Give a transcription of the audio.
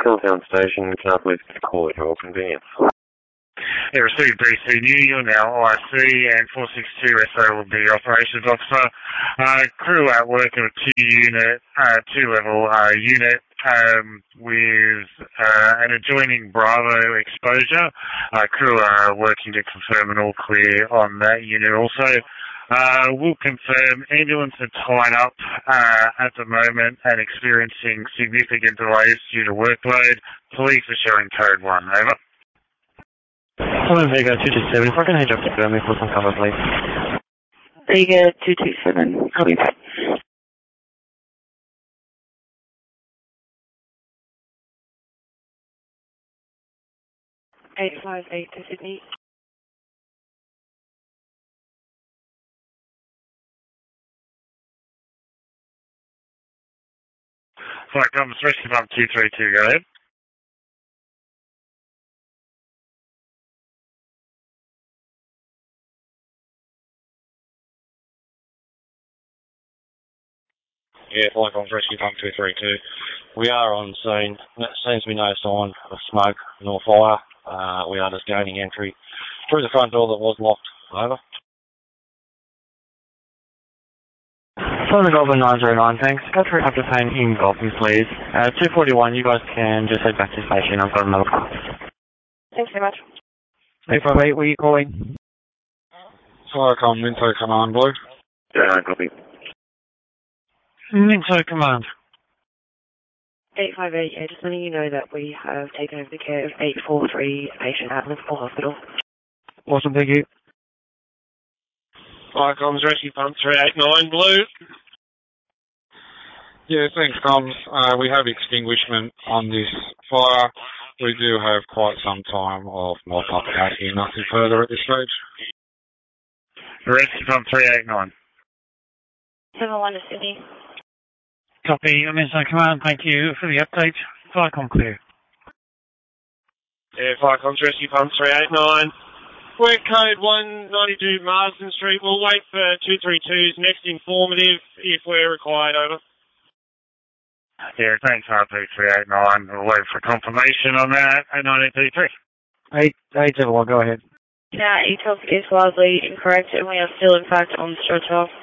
Town Station, can I please get a call at your convenience? Yeah, received BC New, you're now IC, and 462 SO will be your operations officer. Crew at work in a two-level unit with an adjoining Bravo exposure. Crew are working to confirm an all clear on that unit also. We'll confirm ambulance are tied up at the moment and experiencing significant delays due to workload. Police are showing code 1, over. Hello, Vega 227. If I can head up to Birmingham for some cover, please. Vega 227, copy. 858 to Sydney. Flight comes rescue pump 232, go ahead. Yeah, Flight Comms Rescue Pump 232. We are on scene. There seems to be no sign of smoke nor fire. We are just gaining entry through the front door that was locked. Over. Southern Goblin 909, thanks. Go through Hunter Payne in Goblin, please. 241, you guys can just head back to the station. I've got another call. Thanks very much. 858, where are you calling? Firecom, Minto Command, Blue. Yeah, copy. Minto Command. 858, yeah, just letting you know that we have taken over the care of 843, a patient at Liverpool Hospital. Awesome, thank you. Firecom's Rescue Pump 389, Blue. Yeah, thanks, Comms. We have extinguishment on this fire. We do have quite some time of not capacity, nothing further at this stage. Rescue pump 389. 71 to Sydney. Copy, Minto Command, thank you for the update. Firecom clear. Yeah, Firecom's Rescue Pump 389. We're code 192 Marsden Street. We'll wait for 232's next informative if we're required, over. Yeah, thanks, RP389. We'll wait for confirmation on that at 1933. 871, go ahead. Yeah, ETOS is wildly incorrect and we are still in fact on the stretch off.